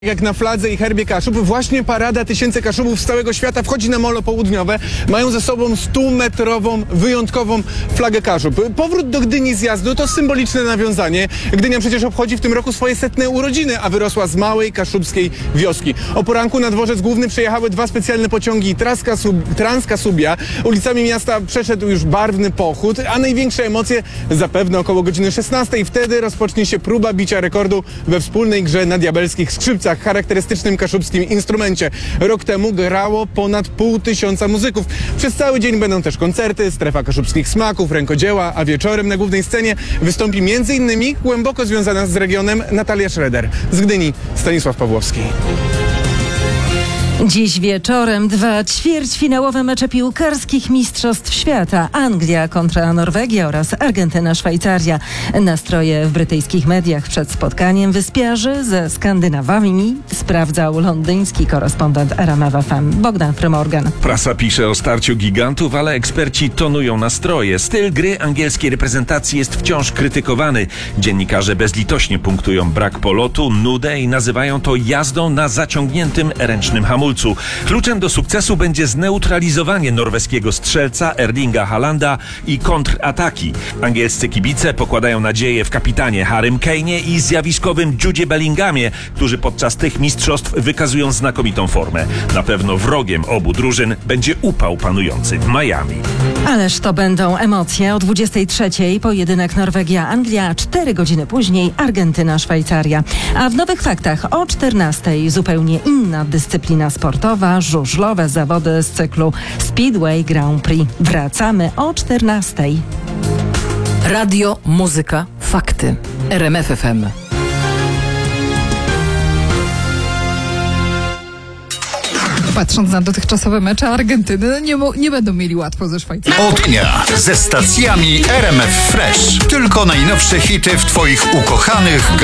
Jak na fladze i herbie Kaszub, właśnie parada tysięcy Kaszubów z całego świata wchodzi na molo południowe. Mają ze sobą 100-metrową, wyjątkową flagę Kaszub. Powrót do Gdyni z jazdu to symboliczne nawiązanie. Gdynia przecież obchodzi w tym roku swoje 100. urodziny, a wyrosła z małej kaszubskiej wioski. O poranku na dworzec główny przejechały dwa specjalne pociągi Transkasubia. Ulicami miasta przeszedł już barwny pochód, a największe emocje zapewne około godziny 16. Wtedy rozpocznie się próba bicia rekordu we wspólnej grze na diabelskich skrzypcach, charakterystycznym kaszubskim instrumencie. Rok temu grało ponad 500 muzyków. Przez cały dzień będą też koncerty, strefa kaszubskich smaków, rękodzieła, a wieczorem na głównej scenie wystąpi m.in. głęboko związana z regionem Natalia Schroeder. Z Gdyni Stanisław Pawłowski. Dziś wieczorem dwa ćwierćfinałowe mecze piłkarskich Mistrzostw Świata. Anglia kontra Norwegia oraz Argentyna-Szwajcaria. Nastroje w brytyjskich mediach przed spotkaniem wyspiarzy ze Skandynawami sprawdzał londyński korespondent RMF FM Bogdan Frymorgan. Prasa pisze o starciu gigantów, ale eksperci tonują nastroje. Styl gry angielskiej reprezentacji jest wciąż krytykowany. Dziennikarze bezlitośnie punktują brak polotu, nudę i nazywają to jazdą na zaciągniętym ręcznym hamulcu. Kluczem do sukcesu będzie zneutralizowanie norweskiego strzelca Erlinga Haalanda i kontrataki. Angielscy kibice pokładają nadzieję w kapitanie Harrym Kane'ie i zjawiskowym Judzie Bellinghamie, którzy podczas tych mistrzostw wykazują znakomitą formę. Na pewno wrogiem obu drużyn będzie upał panujący w Miami. Ależ to będą emocje. O 23:00 pojedynek Norwegia-Anglia, 4 godziny później Argentyna-Szwajcaria. A w Nowych Faktach o 14:00 zupełnie inna dyscyplina sportowa, żużlowe zawody z cyklu Speedway Grand Prix. Wracamy o 14:00. Radio, muzyka, fakty. RMF FM. Patrząc na dotychczasowe mecze Argentyny, nie będą mieli łatwo ze Szwajcarią. Od dnia ze stacjami RMF Fresh. Tylko najnowsze hity w Twoich ukochanych